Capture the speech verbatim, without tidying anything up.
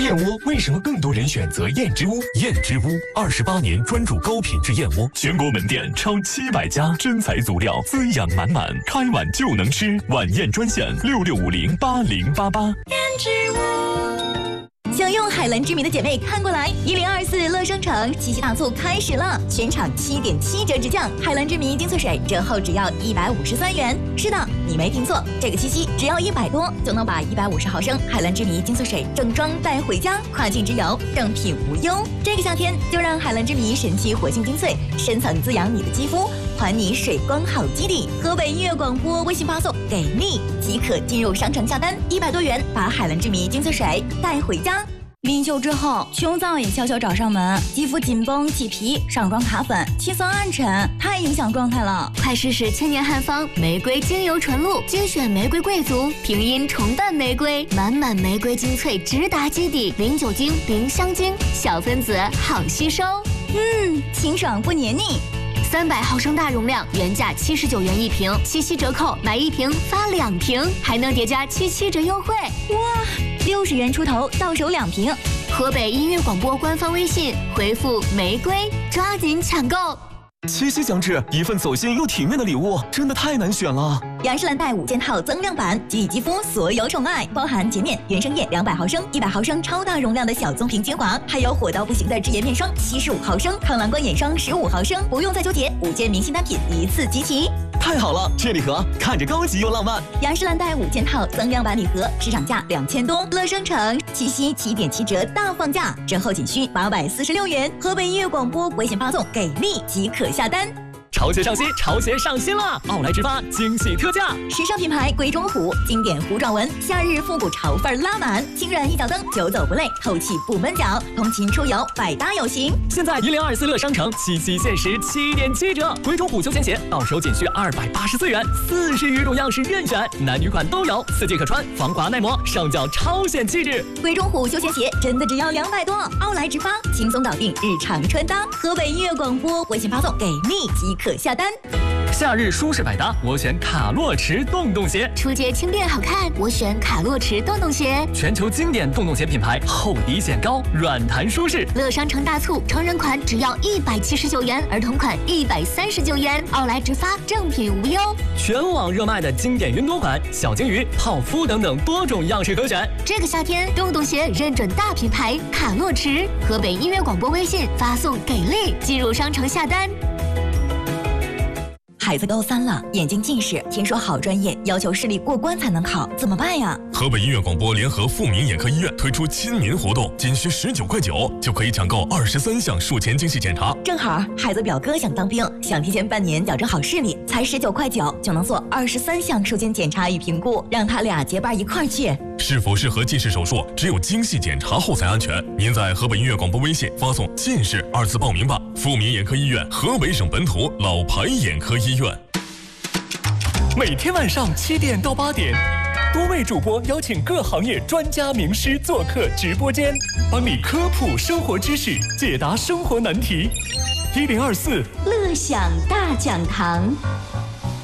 燕窝为什么更多人选择燕之屋？燕之屋二十八年专注高品质燕窝，全国门店超七百家，真材足料，滋养满满，开碗就能吃。晚宴专线六六五零八零八八。 燕之屋。想用海蓝之谜的姐妹看过来，一零二四乐商城七夕大促开始了，全场七点七折直降，海蓝之谜精粹水折后只要一百五十三元。是的，你没听错，这个七夕只要一百多就能把一百五十毫升海蓝之谜精粹水正装带回家，跨境之游正品无忧。这个夏天就让海蓝之谜神奇活性精粹深层滋养你的肌肤，还你水光好基底。河北音乐广播微信发送给力即可进入商城下单，一百多元把海蓝之谜精粹水带回家。临休之后，胸燥也悄悄找上门，肌肤紧绷起皮，上妆卡粉，气色暗沉，太影响状态了。 快试试千年汉方玫瑰精油纯露，精选玫瑰贵族，平阴重淡玫瑰，满满玫瑰精粹直达基底，零酒精，零香精，小分子好吸收。 嗯，清爽不黏腻。 三百毫升大容量，原价七十九元一瓶，七夕折扣买一瓶发两瓶，还能叠加七七折优惠。 哇，六十元出头到手两瓶。 河北音乐广播官方微信回复玫瑰，抓紧抢购。 七夕将至，一份走心又体面的礼物，真的太难选了。 雅诗兰黛五件套增量版，给予肌肤所有宠爱，包含洁面、原生液两百毫升、一百毫升超大容量的小棕瓶精华，还有火到不行的智颜面霜七十五毫升、抗蓝光眼霜十五毫升，不用再纠结，五件明星单品一次集齐。 太好了，这礼盒看着高级又浪漫。 雅诗兰黛五件套增量版礼盒，市场价两千多，乐商城七夕七点七折大放价，折后仅需八百四十六元。河北音乐广播微信发送给力即可下单。 潮鞋上新，潮鞋上新了！奥莱直发惊喜特价， 时尚品牌鬼冢虎经典虎爪纹，夏日复古潮范拉满，轻软一脚蹬，久走不累，透气不闷脚，通勤出游百搭有型。 现在一零二四乐商城七夕限时七点七折，鬼冢虎休闲鞋到手仅需二百八十四元，四十余种样式任选，男女款都有，四季可穿，防滑耐磨，上脚超显气质。 鬼冢虎休闲鞋真的只要两百多，奥莱直发轻松搞定日常穿搭。河北音乐广播微信发送给力即可下单。 夏日舒适百搭，我选卡洛驰洞洞鞋。 出街轻便好看，我选卡洛驰洞洞鞋。 全球经典洞洞鞋品牌，厚底显高，软弹舒适。 乐商城大促，成人款只要一百七十九元，儿童款一百三十九元。奥莱直发，正品无忧。 全网热卖的经典云朵款、小金鱼、泡芙等等多种样式可选。 这个夏天，洞洞鞋认准大品牌卡洛驰。河北音乐广播微信发送给力，进入商城下单。 孩子高三了，眼睛近视，听说好专业要求视力过关才能考，怎么办呀？ 河北音乐广播联合富民眼科医院推出亲民活动，仅需十九块九就可以抢购二十三项术前精细检查。 正好孩子表哥想当兵，想提前半年矫正好视力，才十九块九就能做二十三项术前检查与评估，让他俩结伴一块儿去。 是否适合近视手术，只有精细检查后才安全。您在河北音乐广播微信发送“近视”二字报名吧。富民眼科医院，河北省本土老牌眼科医院。 每天晚上七点到八点，多位主播邀请各行业专家名师做客直播间，帮你科普生活知识，解答生活难题。一零二四乐享大讲堂。